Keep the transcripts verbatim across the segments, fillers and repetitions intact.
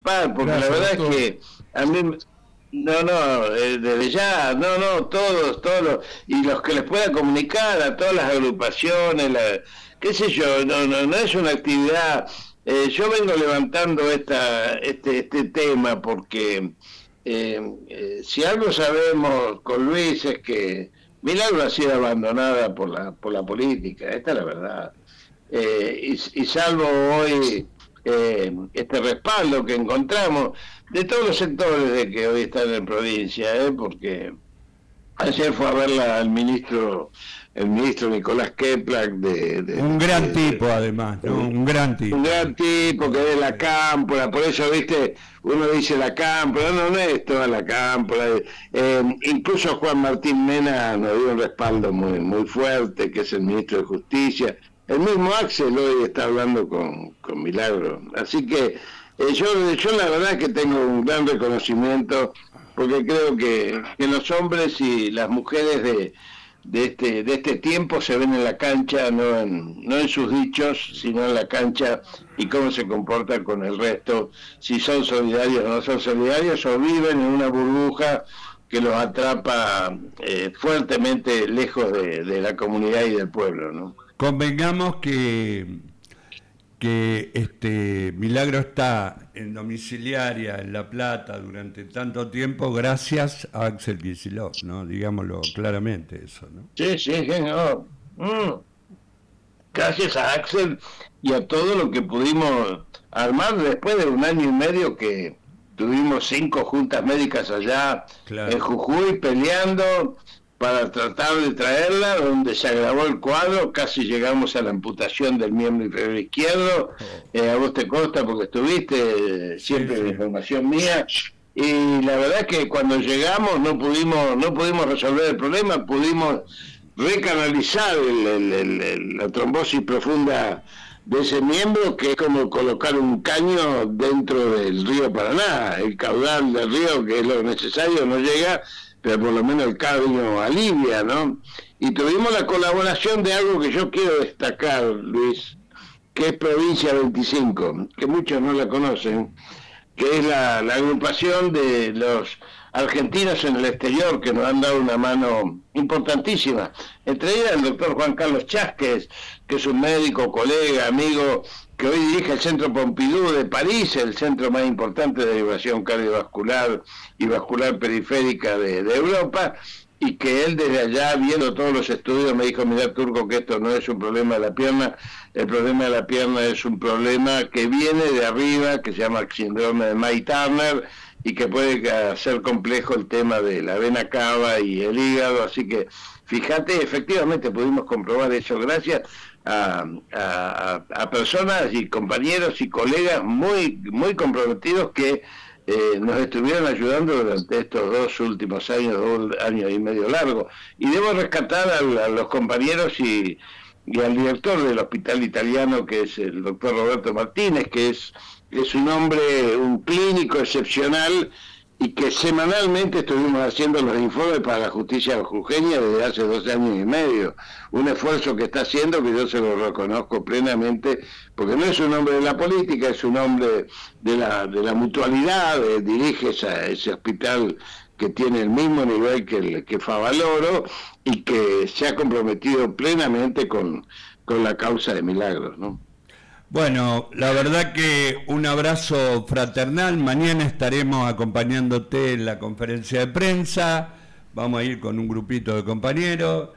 participar, porque Gracias, la verdad doctor. es que a mí, no, no, eh, desde ya, no, no, todos, todos, los, y los que les pueda comunicar a todas las agrupaciones, la, qué sé yo, no, no, no es una actividad, eh, yo vengo levantando esta, este, este tema porque eh, eh, si algo sabemos con Luis es que Milagro ha sido abandonada por la, por la política, esta es la verdad. Eh, y, y salvo hoy eh, este respaldo que encontramos de todos los sectores de que hoy están en provincia, eh, porque ayer fue a verla al ministro, el ministro Nicolás Keplak de, de Un gran de, tipo, de, además, ¿no? Un, Un gran tipo. Un gran tipo que es la cámpora, por eso, viste, uno dice la cámpora, no, no es toda la cámpora. Eh, incluso Juan Martín Mena nos dio un respaldo muy, muy fuerte, que es el ministro de Justicia. El mismo Axel hoy está hablando con, con Milagro. Así que eh, yo, yo la verdad que tengo un gran reconocimiento, porque creo que, que los hombres y las mujeres de, de este de este tiempo se ven en la cancha, no en, no en sus dichos, sino en la cancha y cómo se comportan con el resto, si son solidarios o no son solidarios, o viven en una burbuja que los atrapa eh, fuertemente lejos de, de la comunidad y del pueblo, ¿no? Convengamos que que este Milagro está en domiciliaria en La Plata durante tanto tiempo gracias a Axel Kicillof, ¿no? Digámoslo claramente eso, ¿no? Sí, sí, no. Mm. Gracias a Axel y a todo lo que pudimos armar después de un año y medio que tuvimos cinco juntas médicas allá, claro, en Jujuy peleando para tratar de traerla, donde se agravó el cuadro, casi llegamos a la amputación del miembro inferior izquierdo. Oh. Eh, a vos te consta porque estuviste, eh, siempre sí, sí. La información mía, y la verdad es que cuando llegamos no pudimos no pudimos resolver el problema, pudimos recanalizar el, el, el, el, la trombosis profunda de ese miembro, que es como colocar un caño dentro del río Paraná. El caudal del río, que es lo necesario, no llega, pero por lo menos el caño alivia, ¿no? Y tuvimos la colaboración de algo que yo quiero destacar, Luis, que es Provincia veinticinco, que muchos no la conocen, que es la, la agrupación de los argentinos en el exterior que nos han dado una mano importantísima. Entre ellas el doctor Juan Carlos Chásquez, que es un médico, colega, amigo, que hoy dirige el Centro Pompidou de París, el centro más importante de derivación cardiovascular y vascular periférica de, de Europa, y que él desde allá, viendo todos los estudios, me dijo: mira, Turco, que esto no es un problema de la pierna, el problema de la pierna es un problema que viene de arriba, que se llama síndrome de May-Turner, y que puede hacer complejo el tema de la vena cava y el hígado. Así que fíjate, efectivamente pudimos comprobar eso gracias a, a, a personas y compañeros y colegas muy, muy comprometidos que Eh, nos estuvieron ayudando durante estos dos últimos años, dos años y medio largos. Y debo rescatar a, a los compañeros y, y al director del hospital italiano, que es el doctor Roberto Martínez, que es, es un hombre, un clínico excepcional, y que semanalmente estuvimos haciendo los informes para la justicia jujeña desde hace dos años y medio. Un esfuerzo que está haciendo, que yo se lo reconozco plenamente, porque no es un hombre de la política, es un hombre de la, de la mutualidad, eh, dirige esa, ese hospital que tiene el mismo nivel que, el, que Favaloro, y que se ha comprometido plenamente con, con la causa de Milagros, ¿no? Bueno, la verdad que un abrazo fraternal. Mañana estaremos acompañándote en la conferencia de prensa. Vamos a ir con un grupito de compañeros.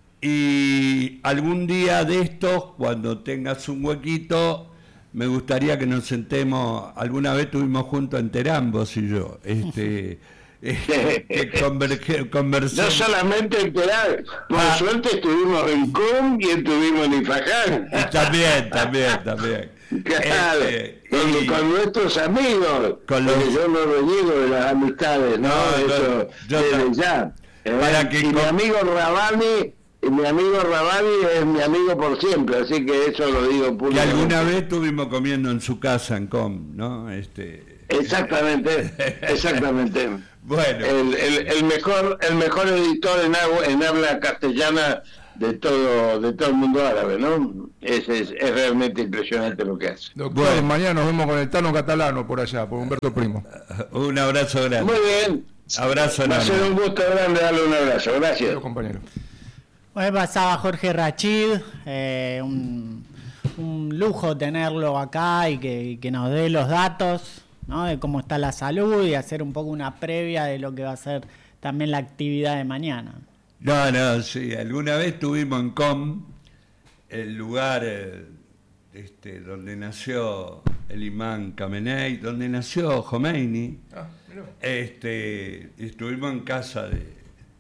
Y algún día de estos, cuando tengas un huequito, me gustaría que nos sentemos. Alguna vez estuvimos juntos en Terán, vos y yo. Este, eh, converge, conversar. No solamente en Terán, por ah. suerte estuvimos en Com y estuvimos en Ifaján. Y también, también, también. Claro, este, con, y, con nuestros amigos, con los, porque yo no reniego de las amistades, ¿no? no Eso, yo, desde yo, ya. Para eh, que y con... mi amigo Rabani, y mi amigo Rabani es mi amigo por siempre, así que eso lo digo públicamente. Que alguna vez estuvimos comiendo en su casa en Com, ¿no? Este... Exactamente, exactamente. Bueno, el, el, el mejor el mejor editor en, en habla castellana de todo de todo el mundo árabe, ¿no? Es, es, es realmente impresionante lo que hace. Doctor, bueno, mañana nos vemos con el Tano Catalano por allá, por Humberto Primo. Un abrazo grande. Muy bien. Abrazo grande. Va a ser un gusto grande darle un abrazo. Gracias. Adiós, compañero. Hoy pasaba Jorge Rachid, eh, un, un lujo tenerlo acá y que, y que nos dé los datos, ¿no?, de cómo está la salud y hacer un poco una previa de lo que va a ser también la actividad de mañana. No, no, sí, alguna vez estuvimos en Com, el lugar eh, este, donde nació el imán Khamenei, donde nació Khomeini. Ah, este, estuvimos en casa de,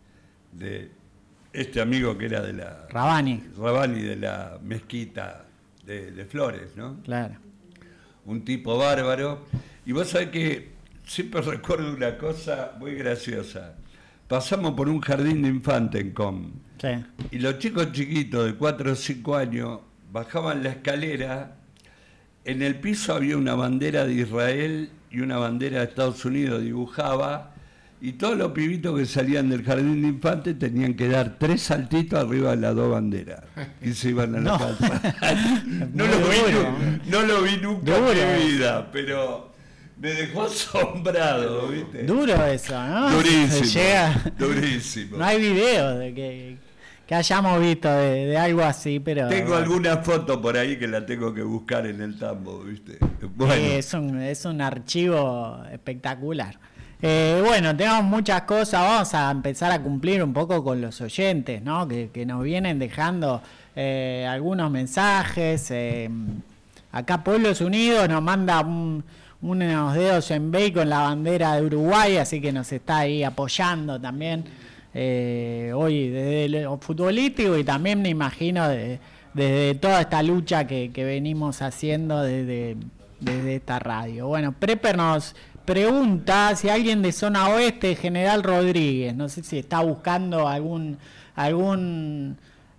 de este amigo que era de la... Rabani. Rabani de la mezquita de, de Flores, ¿no? Claro. Un tipo bárbaro. Y vos sabés que siempre recuerdo una cosa muy graciosa. Pasamos por un jardín de infantes en Com. Sí. Y los chicos chiquitos de cuatro o cinco años bajaban la escalera. En el piso había una bandera de Israel y una bandera de Estados Unidos, dibujaba. Y todos los pibitos que salían del jardín de infantes tenían que dar tres saltitos arriba de las dos banderas. Y se iban a la no. casa. no, lo vi, no lo vi nunca en mi vida, pero... me dejó asombrado, ¿viste? Duro eso, ¿no? Durísimo, llega... durísimo. No hay video de que, que hayamos visto de, de algo así, pero... Tengo bueno. alguna foto por ahí que la tengo que buscar en el tambo, ¿viste? Bueno. Sí, es, un, es un archivo espectacular. Eh, bueno, tenemos muchas cosas, vamos a empezar a cumplir un poco con los oyentes, ¿no? Que, que nos vienen dejando eh, algunos mensajes. Eh, acá Pueblos Unidos nos manda un... unos dedos en B con la bandera de Uruguay, así que nos está ahí apoyando también eh, hoy desde lo futbolístico y también me imagino de, desde toda esta lucha que, que venimos haciendo desde, desde esta radio. Bueno, Prepper nos pregunta si alguien de zona oeste, General Rodríguez, no sé si está buscando algún algún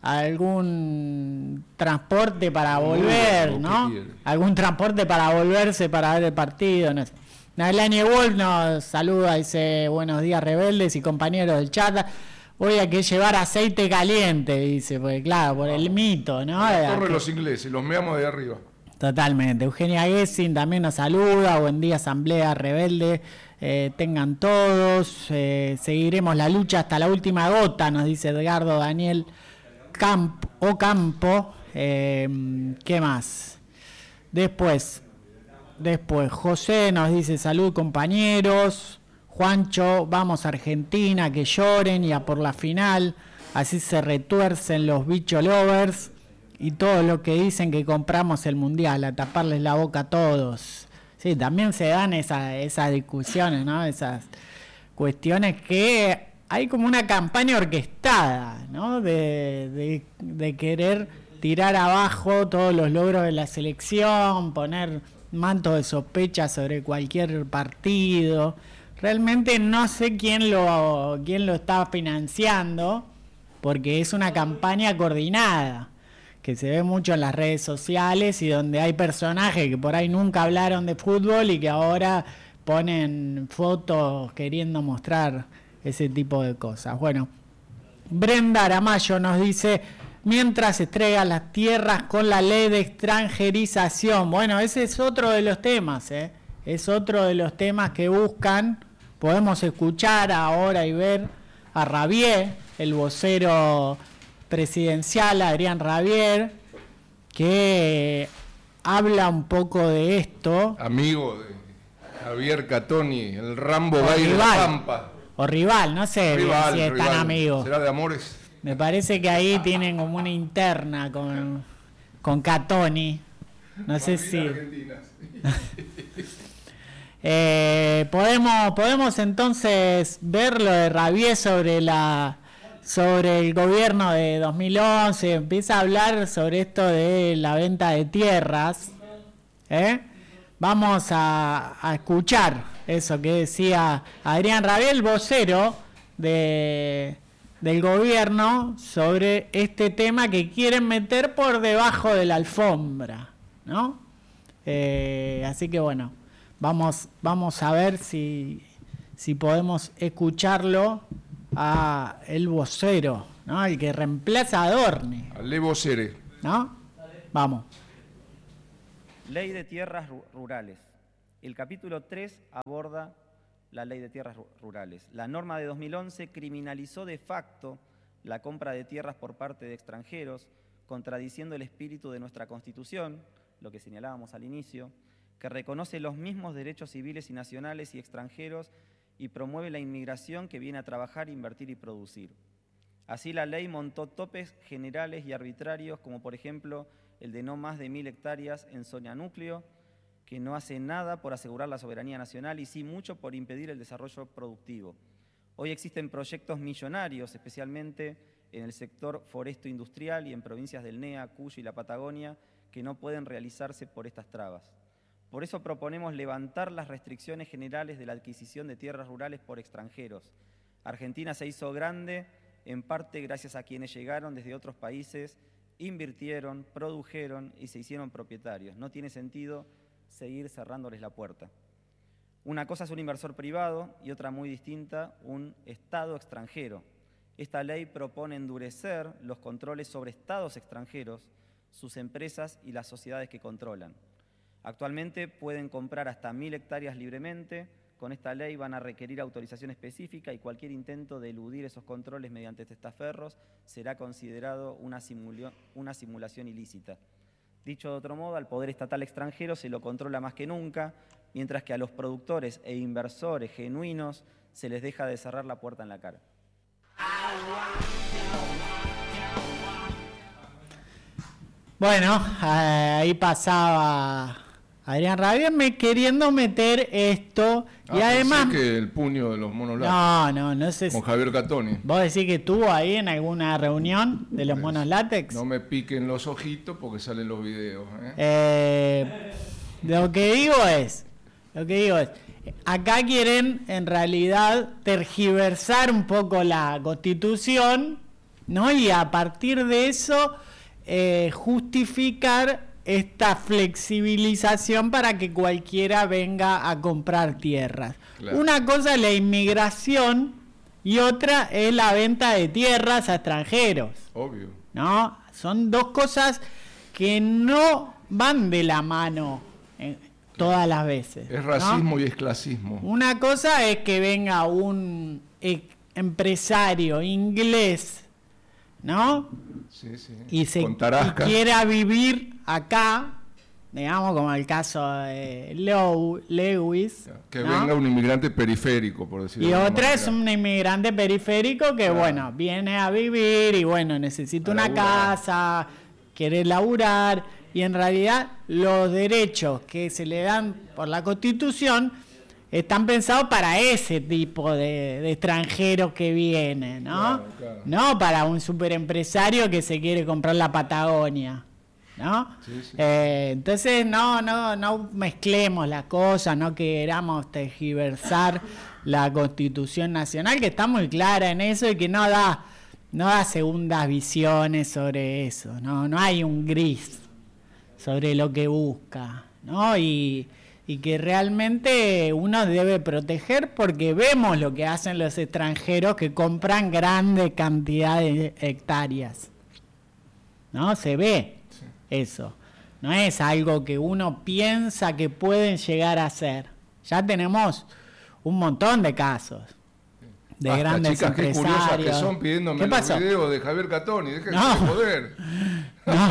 algún transporte para volver, ¿no? Algún transporte para volverse para ver el partido, no sé. Nailani Wolf nos saluda, dice buenos días rebeldes y compañeros del chat. Hoy hay que llevar aceite caliente, dice, porque claro, por el mito, ¿no? La torre de los ingleses, los meamos de arriba. Totalmente. Eugenia Gessing también nos saluda, buen día Asamblea Rebelde, eh, tengan todos, eh, seguiremos la lucha hasta la última gota, nos dice Edgardo Daniel Camp o Campo, eh, ¿qué más? Después, después José nos dice salud compañeros, Juancho, vamos a Argentina, que lloren y a por la final, así se retuercen los bicho lovers y todo lo que dicen que compramos el mundial, a taparles la boca a todos. Sí, también se dan esa, esas discusiones, ¿no? Esas cuestiones que hay como una campaña orquestada, ¿no? De, de, de querer tirar abajo todos los logros de la selección, poner manto de sospecha sobre cualquier partido. Realmente no sé quién lo, quién lo está financiando, porque es una campaña coordinada, que se ve mucho en las redes sociales y donde hay personajes que por ahí nunca hablaron de fútbol y que ahora ponen fotos queriendo mostrar ese tipo de cosas. Bueno, Brenda Aramayo nos dice, mientras se entregan las tierras con la ley de extranjerización. Bueno, ese es otro de los temas, ¿eh? Es otro de los temas que buscan. Podemos escuchar ahora y ver a Rabier, el vocero presidencial, Adrián Rabier, que habla un poco de esto. Amigo de Javier Catoni, el Rambo Gay de la Pampa. O rival, no sé rival, si están rival. amigos. ¿Será de amores? Me parece que ahí tienen como una interna con, con Catoni. No sé si... eh, podemos, podemos entonces ver lo de Rabier sobre la... sobre el gobierno de dos mil once, empieza a hablar sobre esto de la venta de tierras. ¿eh? Vamos a, a escuchar eso que decía Adrián Rabier, el vocero de, del gobierno, sobre este tema que quieren meter por debajo de la alfombra, ¿no? Eh, así que bueno, vamos, vamos a ver si, si podemos escucharlo a el vocero, ¿no? ¿no? El que reemplaza a Adorni. Alevo Cere. ¿No? Vamos. Ley de tierras rurales. El capítulo tres aborda la ley de tierras rurales. La norma de dos mil once criminalizó de facto la compra de tierras por parte de extranjeros, contradiciendo el espíritu de nuestra Constitución, lo que señalábamos al inicio, que reconoce los mismos derechos civiles y nacionales y extranjeros y promueve la inmigración que viene a trabajar, invertir y producir. Así, la ley montó topes generales y arbitrarios, como por ejemplo el de no más de mil hectáreas en zona núcleo, que no hace nada por asegurar la soberanía nacional y sí mucho por impedir el desarrollo productivo. Hoy existen proyectos millonarios, especialmente en el sector foresto industrial y en provincias del N E A, Cuyo y la Patagonia, que no pueden realizarse por estas trabas. Por eso proponemos levantar las restricciones generales de la adquisición de tierras rurales por extranjeros. Argentina se hizo grande en parte gracias a quienes llegaron desde otros países, invirtieron, produjeron y se hicieron propietarios. No tiene sentido seguir cerrándoles la puerta. Una cosa es un inversor privado y otra muy distinta, un Estado extranjero. Esta ley propone endurecer los controles sobre estados extranjeros, sus empresas y las sociedades que controlan. Actualmente pueden comprar hasta mil hectáreas libremente. Con esta ley van a requerir autorización específica y cualquier intento de eludir esos controles mediante testaferros será considerado una, simula- una simulación ilícita. Dicho de otro modo, al poder estatal extranjero se lo controla más que nunca, mientras que a los productores e inversores genuinos se les deja de cerrar la puerta en la cara. Bueno, ahí pasaba Adrián Rabia me queriendo meter esto ah, y además que el puño de los monos látex. No, no, no sé. Con Javier Catoni. ¿Vos decís que estuvo ahí en alguna reunión de los monos látex? No me piquen los ojitos porque salen los videos. ¿eh? Eh, lo que digo es, lo que digo es, acá quieren en realidad tergiversar un poco la Constitución, ¿no? Y a partir de eso eh, justificar esta flexibilización para que cualquiera venga a comprar tierras. Claro. Una cosa es la inmigración y otra es la venta de tierras a extranjeros. Obvio. ¿No? Son dos cosas que no van de la mano eh, todas las veces. Es racismo, ¿no? Y es clasismo. Una cosa es que venga un eh, empresario inglés, ¿no? Sí, sí. Y se y quiera vivir acá, digamos, como el caso de Low, Lewis. Que ¿no? venga un inmigrante periférico, por decirlo Y de otra manera. es un inmigrante periférico que, claro, bueno, viene a vivir y, bueno, necesita a una laburar. casa, quiere laburar, y en realidad los derechos que se le dan por la Constitución están pensados para ese tipo de, de extranjeros que vienen, ¿no? Claro, claro. No para un superempresario que se quiere comprar la Patagonia, ¿no? Sí, sí. Eh, entonces no, no, no mezclemos las cosas, no queramos tergiversar la Constitución Nacional, que está muy clara en eso y que no da, no da segundas visiones sobre eso, no, no hay un gris sobre lo que busca, ¿no? Y y que realmente uno debe proteger porque vemos lo que hacen los extranjeros que compran grandes cantidades de hectáreas, ¿no? Se ve sí. Eso. No es algo que uno piensa que pueden llegar a hacer. Ya tenemos un montón de casos de Basta, grandes chicas, empresarios. Qué curiosas que son pidiéndome los videos de Javier Catoni. Déjense no. de joder. No.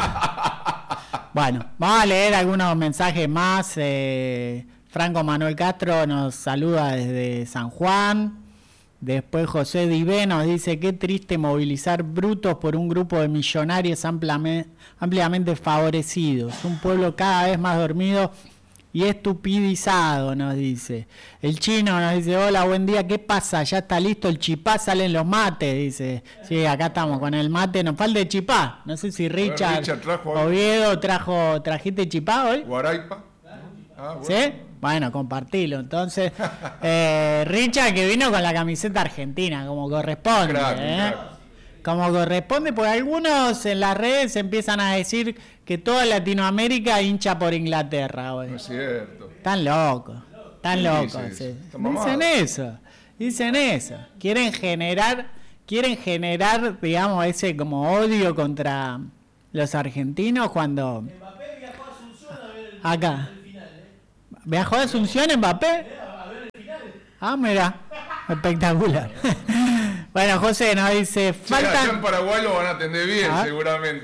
Bueno, vamos a leer algunos mensajes más. Eh, Franco Manuel Castro nos saluda desde San Juan. Después José Divé nos dice: qué triste movilizar brutos por un grupo de millonarios ampliamente, ampliamente favorecidos. Un pueblo cada vez más dormido y estupidizado, nos dice. El chino nos dice: hola, buen día, ¿qué pasa? ¿Ya está listo el chipá? Salen los mates, dice. Sí, acá estamos con el mate, nos falta el chipá. No sé si Richard, Richard trajo Oviedo trajo, trajiste chipá hoy. Guaraipa. Ah, bueno. ¿Sí? Bueno, compartilo. Entonces, eh, Richard que vino con la camiseta argentina, como corresponde. Crack, ¿eh? crack. Como corresponde, porque algunos en las redes empiezan a decir que toda Latinoamérica hincha por Inglaterra hoy. No es cierto. Están locos, están locos. Sí. Dicen eso, dicen eso. Quieren generar, quieren generar, digamos, ese como odio contra los argentinos cuando... Mbappé viajó a Asunción a ver el, Acá. el final, ¿eh? ¿Viajó a Asunción Mbappé? A ver el final. Ah, mira, espectacular. Bueno, José nos dice, Che, allá en faltan... Paraguay lo van a atender bien, ¿Ah? seguramente.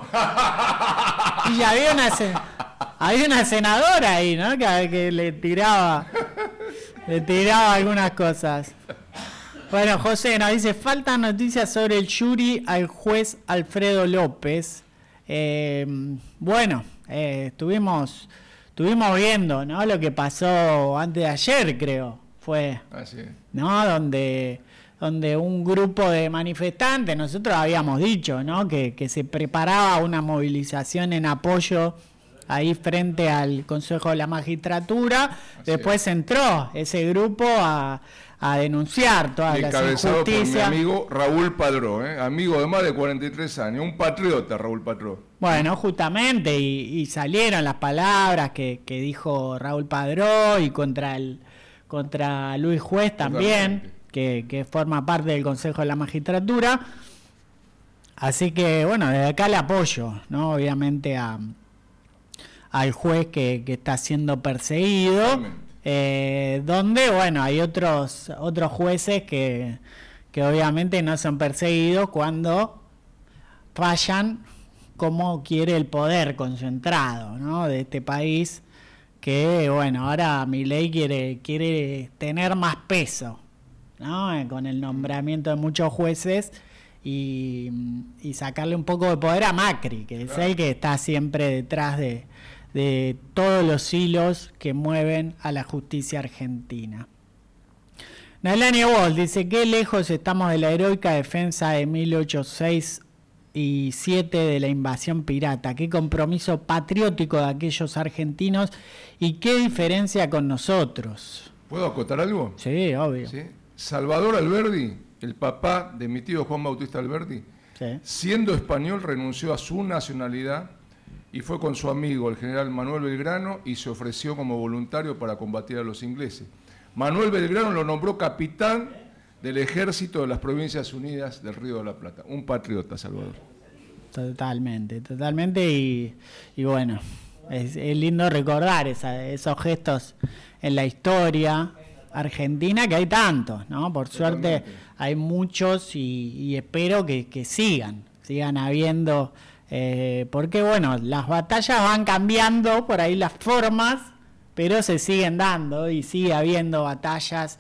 Y ya había una, se- había una senadora ahí, ¿no? Que, que le tiraba, le tiraba algunas cosas. Bueno, José nos dice, faltan noticias sobre el jury al juez Alfredo López. Eh, bueno, eh, estuvimos, estuvimos viendo, ¿no? Lo que pasó antes de ayer, creo, fue, Así es. ¿no? Donde, donde un grupo de manifestantes, nosotros habíamos dicho, ¿no? Que, que se preparaba una movilización en apoyo ahí frente al Consejo de la Magistratura. Así Después es. entró ese grupo a, a denunciar todas las Encabezado por mi injusticias. amigo Raúl Padró, ¿eh? Amigo de más de cuarenta y tres años, un patriota Raúl Padró. Bueno, justamente, y, y salieron las palabras que, que dijo Raúl Padró y contra el contra Luis Juez también, Totalmente. que, que forma parte del Consejo de la Magistratura. Así que, bueno, desde acá le apoyo, ¿no? Obviamente a, al juez que, que está siendo perseguido, Totalmente. eh, donde, bueno, hay otros, otros jueces que, que obviamente no son perseguidos cuando fallan como quiere el poder concentrado, ¿no? De este país, que bueno, ahora Milei quiere, quiere tener más peso, ¿no? Eh, con el nombramiento de muchos jueces y, y sacarle un poco de poder a Macri, que es el que está siempre detrás de, de todos los hilos que mueven a la justicia argentina. Nalani Wall dice, qué lejos estamos de la heroica defensa de mil ochocientos seis y siete de la invasión pirata, qué compromiso patriótico de aquellos argentinos y qué diferencia con nosotros. ¿Puedo acotar algo? Sí, obvio. ¿Sí? Salvador Alberdi, el papá de mi tío Juan Bautista Alberdi, Sí. siendo español renunció a su nacionalidad y fue con su amigo, el general Manuel Belgrano, y se ofreció como voluntario para combatir a los ingleses. Manuel Belgrano lo nombró capitán del ejército de las Provincias Unidas del Río de la Plata. Un patriota, Salvador. Totalmente, totalmente. Y, y bueno, es, es lindo recordar esa, esos gestos en la historia argentina, que hay tantos, ¿no? Por suerte Totalmente. hay muchos y, y espero que, que sigan, sigan habiendo, eh, porque bueno, las batallas van cambiando por ahí las formas, pero se siguen dando y sigue habiendo batallas,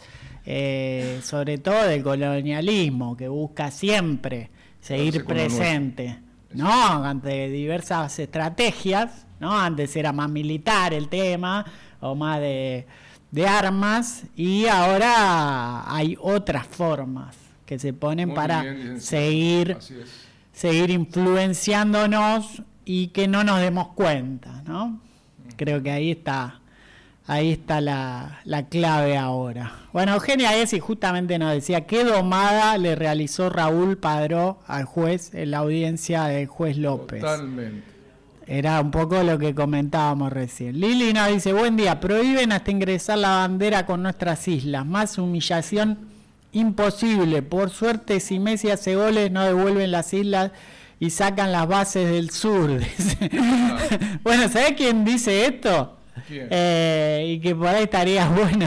eh, sobre todo del colonialismo, que busca siempre seguir Quedarse con lo presente, ¿no? Ante diversas estrategias, ¿no? Antes era más militar el tema, o más de, de armas, y ahora hay otras formas que se ponen Muy para bien, licenciado. seguir, Así es. seguir influenciándonos y que no nos demos cuenta, ¿no? Creo que ahí está, ahí está la, la clave ahora. Bueno, Eugenia Essi justamente nos decía qué domada le realizó Raúl Padró al juez en la audiencia del juez López. Totalmente. Era un poco lo que comentábamos recién. Lili nos dice, buen día, prohíben hasta ingresar la bandera con nuestras islas. Más humillación imposible. Por suerte, si Messi hace goles, no devuelven las islas y sacan las bases del sur. Dice. Bueno, ¿sabés quién dice esto? ¿Quién? Eh, y que por ahí estaría bueno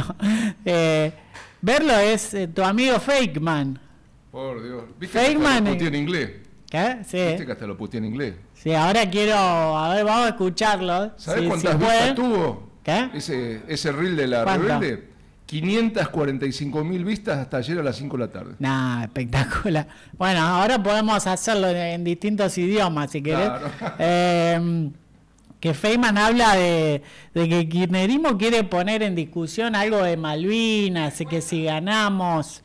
eh, verlo, es eh, tu amigo Fakeman. Por Dios. ¿Viste que hasta Feynman, lo eh. puteé en inglés? ¿Qué? ¿Viste Sí. que hasta lo puteé en inglés? Sí, ahora quiero, a ver, vamos a escucharlo. ¿Sabés si- cuántas si vistas puede. tuvo? ¿Qué? Ese, ese reel de la ¿Cuántas? Rebelde. quinientas cuarenta y cinco mil vistas hasta ayer a las cinco de la tarde. Nah, espectacular. Bueno, ahora podemos hacerlo en, en distintos idiomas, si querés. Claro. Eh, que Feynman habla de, de que el kirchnerismo quiere poner en discusión algo de Malvinas, y que si ganamos...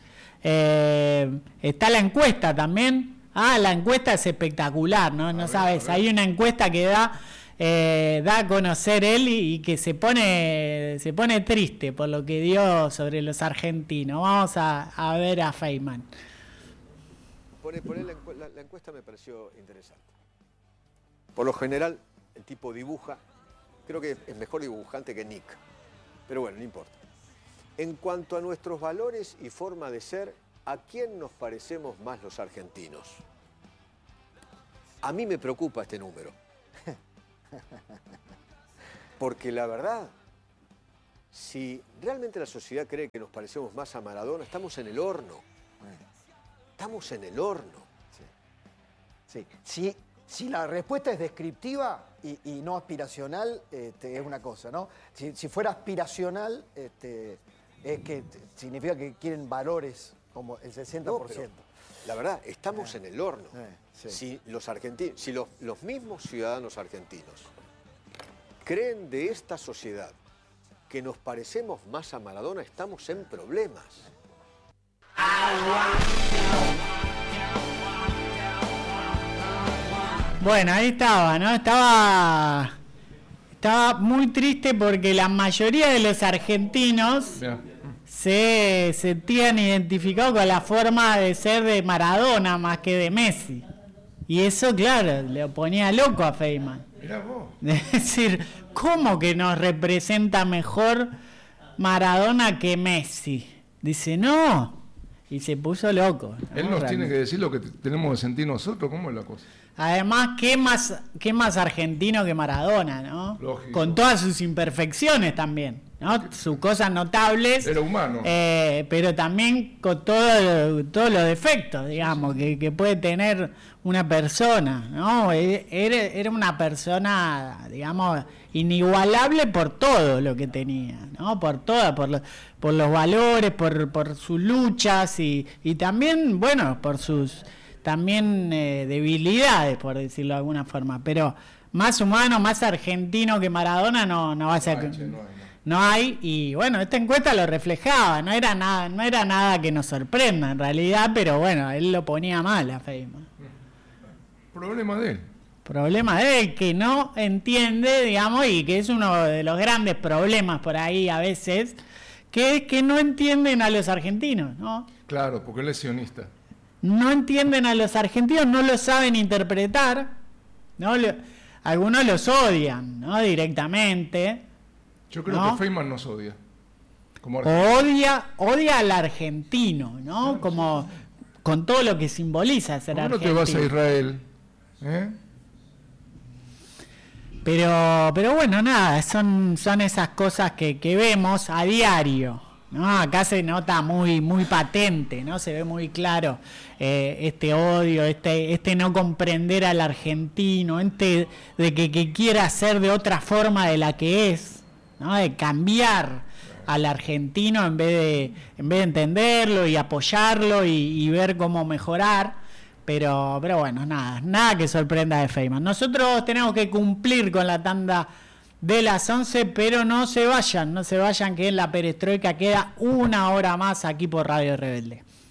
eh, está la encuesta también. Ah, la encuesta es espectacular, ¿no? No ver, sabes, a ver. hay una encuesta que da... Eh, da a conocer él y, y que se pone se pone triste por lo que dio sobre los argentinos. Vamos a, a ver a Feynman. Por, por ahí la, encu- la- la encuesta me pareció interesante. Por lo general, el tipo dibuja, creo que es mejor dibujante que Nick, pero bueno, no importa. En cuanto a nuestros valores y forma de ser, ¿a quién nos parecemos más los argentinos? A mí me preocupa este número. Porque la verdad, si realmente la sociedad cree que nos parecemos más a Maradona, estamos en el horno. Estamos en el horno. Sí. Si, si la respuesta es descriptiva y, y no aspiracional, este, es una cosa, ¿no? Si, si fuera aspiracional, este, es que significa que quieren valores como el sesenta por ciento. No, pero la verdad, estamos eh, en el horno. Eh, sí. Si los argentinos, si los, los mismos ciudadanos argentinos creen de esta sociedad que nos parecemos más a Maradona, estamos en problemas. Bueno, ahí estaba, ¿no? Estaba, estaba muy triste porque la mayoría de los argentinos Mirá. se sentían identificados con la forma de ser de Maradona más que de Messi. Y eso, claro, le ponía loco a Feynman. Mirá vos. Es decir, ¿cómo que nos representa mejor Maradona que Messi? Dice, no. Y se puso loco, ¿no? Él nos Realmente. tiene que decir lo que t- tenemos que sentir nosotros, ¿cómo es la cosa? Además, ¿qué más, qué más argentino que Maradona, ¿no? Lógico. Con todas sus imperfecciones también, ¿no? Sus cosas notables. Era humano. eh, pero también con todo, todos los defectos, digamos, que, que puede tener una persona, ¿no? E- Era, era una persona, digamos, inigualable por todo lo que tenía, ¿no? Por todo, por, lo- por los valores, por, por sus luchas y, y también, bueno, por sus también eh, debilidades, por decirlo de alguna forma, pero más humano, más argentino que Maradona no, no va a ser. No hay, che, no hay, no. No hay, y bueno, esta encuesta lo reflejaba, no era nada, no era nada que nos sorprenda en realidad, pero bueno, él lo ponía mal a Feynman. Problema de él. Problema de él que no entiende, digamos, y que es uno de los grandes problemas por ahí a veces, que es que no entienden a los argentinos, ¿no? Claro, porque él es sionista. No entienden a los argentinos, no lo saben interpretar, ¿no? Lo- algunos los odian, ¿no? Directamente. Yo creo ¿No? que Feynman nos odia. Como argentino. Odia, odia al argentino, ¿no? Como con todo lo que simboliza ser ¿Por qué no te argentino. vas a Israel? ¿Eh? Pero, pero bueno, nada, son, son esas cosas que, que vemos a diario, ¿no? Acá se nota muy, muy patente, ¿no? Se ve muy claro eh, este odio, este, este no comprender al argentino, este de que, que quiera ser de otra forma de la que es, ¿no? De cambiar al argentino en vez de, en vez de entenderlo y apoyarlo y, y ver cómo mejorar. Pero, pero bueno, nada, nada que sorprenda de Feynman. Nosotros tenemos que cumplir con la tanda de las once, pero no se vayan, no se vayan, que en la perestroika queda una hora más aquí por Radio Rebelde.